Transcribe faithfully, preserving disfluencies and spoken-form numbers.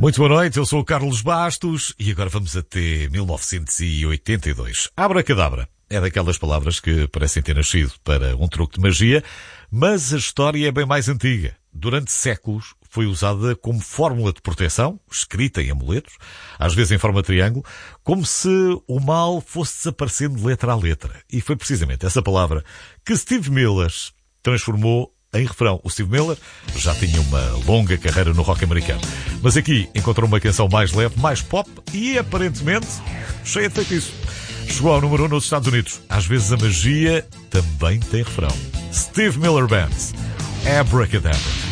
Muito boa noite, eu sou o Carlos Bastos e agora vamos até mil novecentos e oitenta e dois. Abracadabra é daquelas palavras que parecem ter nascido para um truque de magia, mas a história é bem mais antiga. Durante séculos foi usada como fórmula de proteção, escrita em amuletos, às vezes em forma de triângulo, como se o mal fosse desaparecendo letra a letra. E foi precisamente essa palavra que Steve Miller transformou em refrão. O Steve Miller já tinha uma longa carreira no rock americano, mas aqui encontrou uma canção mais leve, mais pop e aparentemente cheia de feitiço. Chegou ao número um nos Estados Unidos. Às vezes a magia também tem refrão. Steve Miller Band, Abracadabra.